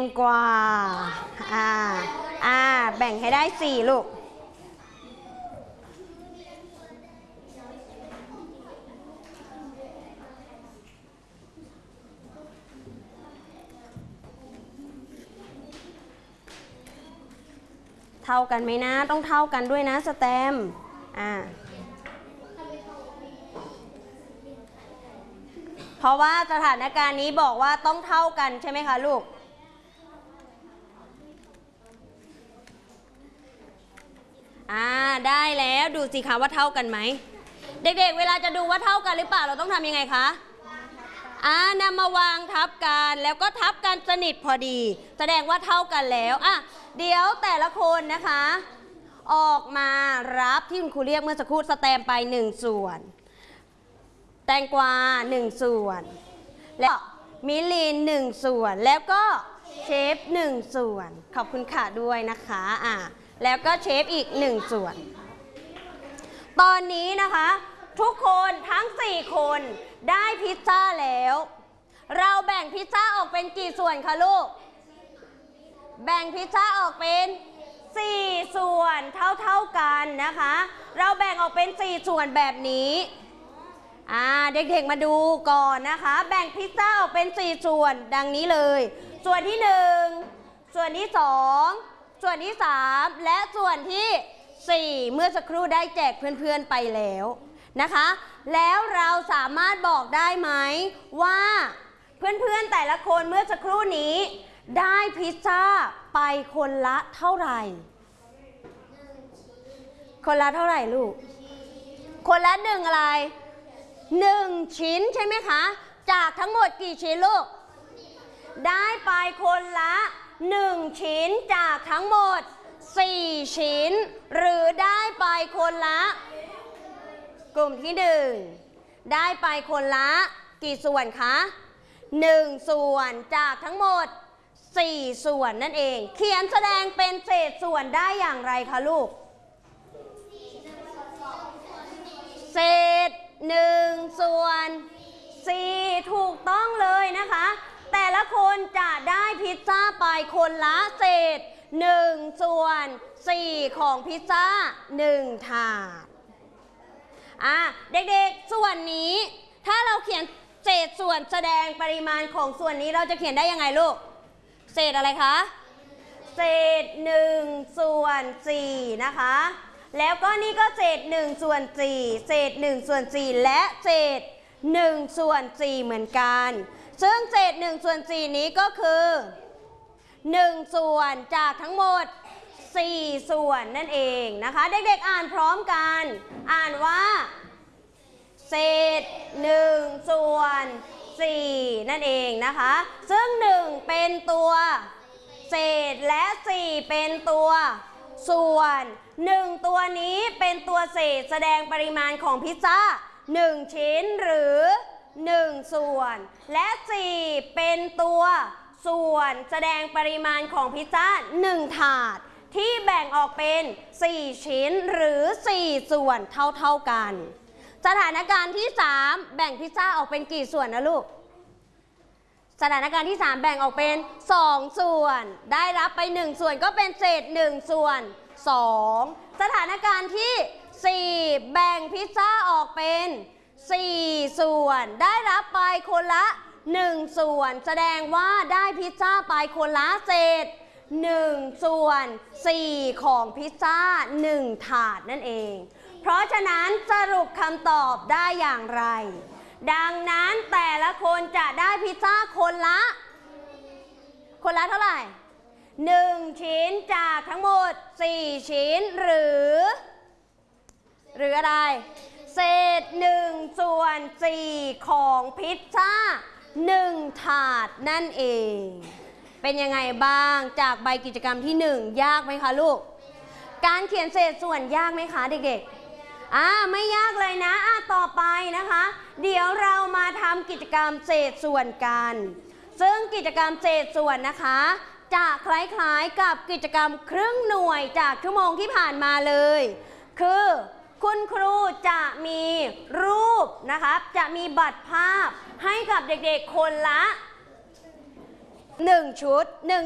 กวาแบ่งให้ได้4ลูกเท่ากันไหมนะต้องเท่ากันด้วยนะสแตมเพราะว่าสถานการณ์นี้บอกว่าต้องเท่ากันใช่ไหมคะลูกได้แล้วดูสิคะว่าเท่ากันไหมเด็กๆเวลาจะดูว่าเท่ากันหรือเปล่าเราต้องทำยังไงคะนำมาวางทับกันแล้วก็ทับกันสนิทพอดีแสดงว่าเท่ากันแล้วเดี๋ยวแต่ละคนนะคะออกมารับที่คุณครูเรียกเมื่อสักครู่สแตมไป1ส่วนแตงกวา1ส่วนแล้วมิลิน1ส่วนแล้วก็เชฟ1ส่วนขอบคุณค่ะด้วยนะคะแล้วก็เชฟอีก1ส่วนตอนนี้นะคะทุกคนทั้ง4คนได้พิซซ่าแล้วเราแบ่งพิซซ่าออกเป็นกี่ส่วนคะลูกแบ่งพิซซ่าออกเป็น4ส่วนเท่ากันนะคะเราแบ่งออกเป็น4ส่วนแบบนี้เด็กๆมาดูก่อนนะคะแบ่งพิซซ่าออกเป็น4ส่วนดังนี้เลยส่วนที่1ส่วนที่2ส่วนที่3และส่วนที่4เมื่อสักครู่ได้แจกเพื่อนๆไปแล้วนะคะแล้วเราสามารถบอกได้ไหมว่าเพื่อนๆแต่ละคนเมื่อสักครู่นี้ได้พิซซ่าไปคนละเท่าไหร่คนละเท่าไหร่ลูกคนละ1อะไร1ชิ้นใช่ไหมคะจากทั้งหมดกี่ชิ้นลูกได้ไปคนละ1ชิ้นจากทั้งหมด4ชิ้นหรือได้ไปคนละกลุ่มที่1ได้ไปคนละกี่ส่วนคะ1ส่วนจากทั้งหมด4ส่วนนั่นเองเขียนแสดงเป็นเศษส่วนได้อย่างไรคะลูกเศษ1ส่วน4ถูกต้องเลยนะคะแต่ละคนจะได้พิซซ่าไปคนละเศษ1ส่วน4ของพิซซ่า1ถาดเด็กๆส่วนนี้ถ้าเราเขียนเศษส่วนแสดงปริมาณของส่วนนี้เราจะเขียนได้ยังไงลูกเศษอะไรคะเศษ1ส่วน4นะคะแล้วก็นี่ก็เศษ1ส่วน4เศษ1ส่วน4และเศษ1ส่วน4เหมือนกันซึ่งเศษ1ส่วน4นี้ก็คือ1ส่วนจากทั้งหมด4ส่วนนั่นเองนะคะเด็กๆอ่านพร้อมกันอ่านว่าเศษ1ส่วน4นั่นเองนะคะซึ่ง1เป็นตัวเศษและ4เป็นตัวส่วน1ตัวนี้เป็นตัวเศษแสดงปริมาณของพิซซ่า1ชิ้นหรือ1ส่วนและ4เป็นตัวส่วนแสดงปริมาณของพิซซ่า1ถาดที่แบ่งออกเป็น4ชิ้นหรือ4ส่วนเท่ากันสถานการณ์ที่3แบ่งพิซซ่าออกเป็นกี่ส่วนนะลูกสถานการณ์ที่3แบ่งออกเป็น2ส่วนได้รับไป1ส่วนก็เป็นเศษ1ส่วน2สถานการณ์ที่4แบ่งพิซซ่าออกเป็น4ส่วนได้รับไปคนละ1ส่วนแสดงว่าได้พิซซ่าไปคนละเศษ1ส่วน4ของพิซซ่า1ถาดนั่นเองเพราะฉะนั้นสรุปคำตอบได้อย่างไรดังนั้นแต่ละคนจะได้พิซซ่าคนละเท่าไหร่1ชิ้นจากทั้งหมด4ชิ้นหรืออะไรเศษ1ส่วน4ของพิซซ่า1ถาดนั่นเองเป็นยังไงบ้างจากใบกิจกรรมที่1ยากไหมคะลูกการเขียนเศษส่วนยากไหมคะเด็กๆไม่ยากเลยนะต่อไปนะคะเดี๋ยวเรามาทำกิจกรรมเศษส่วนกันซึ่งกิจกรรมเศษส่วนนะคะจะคล้ายๆกับกิจกรรมครึ่งหน่วยจากชั่วโมงที่ผ่านมาเลยคือคุณครูจะมีรูปนะคะจะมีบัตรภาพให้กับเด็กๆคนละ1ชุด